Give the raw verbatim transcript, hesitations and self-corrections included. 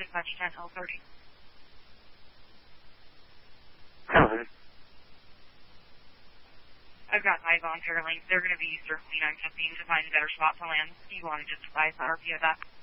dispatch ten L thirty. Hello. I've got eyes on Fairlane. They're going to be circling. I'm checking to find a better spot to land. Do you want to just advise the R P of that?